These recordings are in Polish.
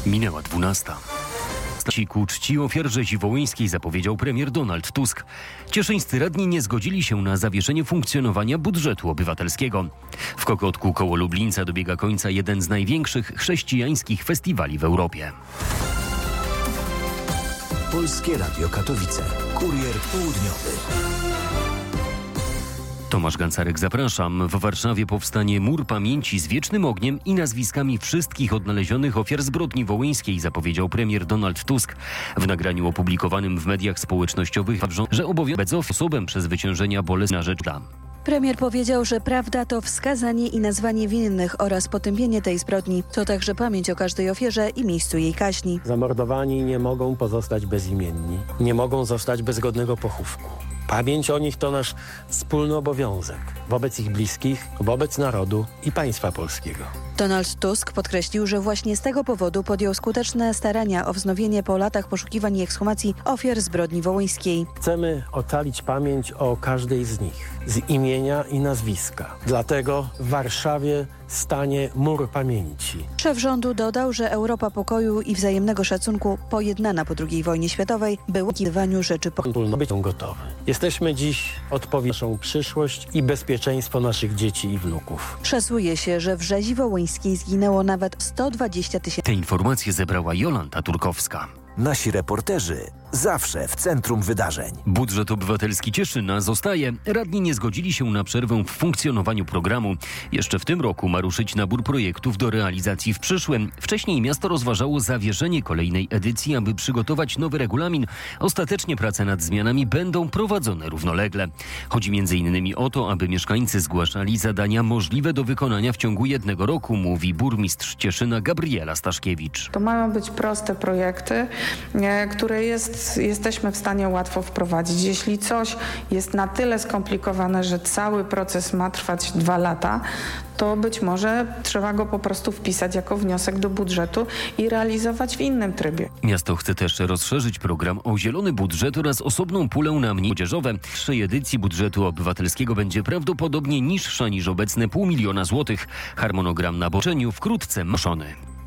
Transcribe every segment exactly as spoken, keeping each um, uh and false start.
Minęła dwunasta. Stać ku czci ofiar rzezi wołyńskiej zapowiedział premier Donald Tusk. Cieszyńscy radni nie zgodzili się na zawieszenie funkcjonowania budżetu obywatelskiego. W Kokotku koło Lublińca dobiega końca jeden z największych chrześcijańskich festiwali w Europie. Polskie Radio Katowice. Kurier południowy. Tomasz Gancarek, zapraszam. W Warszawie powstanie mur pamięci z wiecznym ogniem i nazwiskami wszystkich odnalezionych ofiar zbrodni wołyńskiej, zapowiedział premier Donald Tusk. W nagraniu opublikowanym w mediach społecznościowych, że obowiązek osobem przezwyciężenia bolesnej na rzecz da. Premier powiedział, że prawda to wskazanie i nazwanie winnych oraz potępienie tej zbrodni. To także pamięć o każdej ofierze i miejscu jej kaźni. Zamordowani nie mogą pozostać bezimienni, nie mogą zostać bez godnego pochówku. Pamięć o nich to nasz wspólny obowiązek wobec ich bliskich, wobec narodu i państwa polskiego. Donald Tusk podkreślił, że właśnie z tego powodu podjął skuteczne starania o wznowienie po latach poszukiwań i ekshumacji ofiar zbrodni wołyńskiej. Chcemy ocalić pamięć o każdej z nich, z imienia i nazwiska. Dlatego w Warszawie stanie mur pamięci. Szef rządu dodał, że Europa pokoju i wzajemnego szacunku, pojednana po drugiej wojnie światowej, była w kiwaniu rzeczy po... Być gotowy. Jesteśmy dziś odpowiedzialni za naszą przyszłość i bezpieczeństwo naszych dzieci i wnuków. Szacuje się, że w rzezi wołyńskiej zginęło nawet sto dwadzieścia tysięcy. Te informacje zebrała Jolanta Turkowska. Nasi reporterzy zawsze w centrum wydarzeń. Budżet obywatelski Cieszyna zostaje. Radni nie zgodzili się na przerwę w funkcjonowaniu programu. Jeszcze w tym roku ma ruszyć nabór projektów do realizacji w przyszłym. Wcześniej miasto rozważało zawieszenie kolejnej edycji, aby przygotować nowy regulamin. Ostatecznie prace nad zmianami będą prowadzone równolegle. Chodzi między innymi o to, aby mieszkańcy zgłaszali zadania możliwe do wykonania w ciągu jednego roku, mówi burmistrz Cieszyna Gabriela Staszkiewicz. To mają być proste projekty, które jest jesteśmy w stanie łatwo wprowadzić. Jeśli coś jest na tyle skomplikowane, że cały proces ma trwać dwa lata, to być może trzeba go po prostu wpisać jako wniosek do budżetu i realizować w innym trybie. Miasto chce też rozszerzyć program o zielony budżet oraz osobną pulę na mniej młodzieżowe. W przyszłej edycji budżetu obywatelskiego będzie prawdopodobnie niższa niż obecne pół miliona złotych. Harmonogram na boczeniu wkrótce moszony.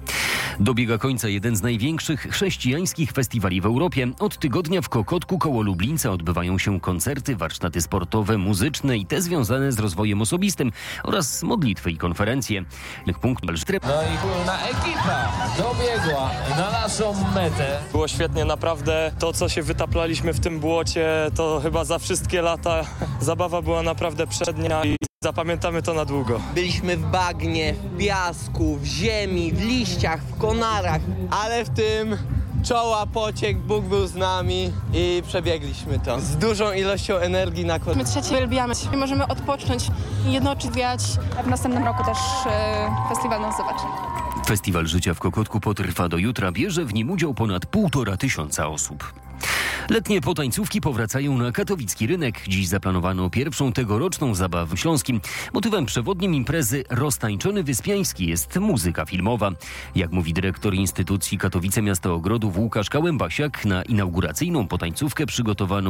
Dobiega końca jeden z największych chrześcijańskich festiwali w Europie. Od tygodnia w Kokotku koło Lublińca odbywają się koncerty, warsztaty sportowe, muzyczne i te związane z rozwojem osobistym oraz modlitwy i konferencje. Punkt... No i pełna ekipa dobiegła na naszą metę. Było świetnie, naprawdę. To, co się wytaplaliśmy w tym błocie, to chyba za wszystkie lata zabawa była naprawdę przednia i zapamiętamy to na długo. Byliśmy w bagnie, w piasku, w ziemi, w liściach, w konarach, ale w tym czoła pociek, Bóg był z nami i przebiegliśmy to z dużą ilością energii na koniec. My trzeci uwielbiamy i możemy odpocząć i jednoczyć wiać. W następnym roku też e, festiwal nas zobaczy. Festiwal Życia w Kokotku potrwa do jutra. Bierze w nim udział ponad półtora tysiąca osób. Letnie potańcówki powracają na katowicki rynek. Dziś zaplanowano pierwszą tegoroczną zabawę w Śląskim. Motywem przewodnim imprezy Roztańczony Wyspiański jest muzyka filmowa. Jak mówi dyrektor instytucji Katowice Miasta Ogrodów Łukasz Kałębasiak, na inauguracyjną potańcówkę przygotowano